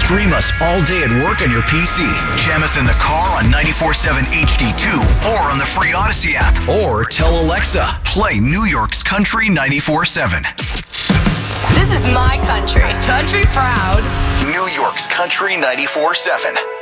Stream us all day at work on your PC. Jam us in the car on 94.7 HD2 or on the free Odyssey app. Or tell Alexa, play New York's Country 94.7. This is my country. Country proud. New York's Country 94.7.